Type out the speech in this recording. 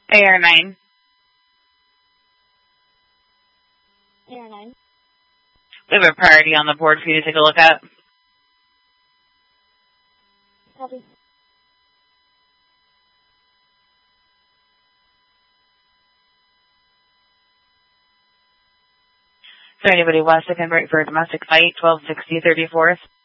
AR9. AR9. We have a priority on the board for you to take a look at. Copy. Is there anybody west to convert for a domestic flight, 1260 34th?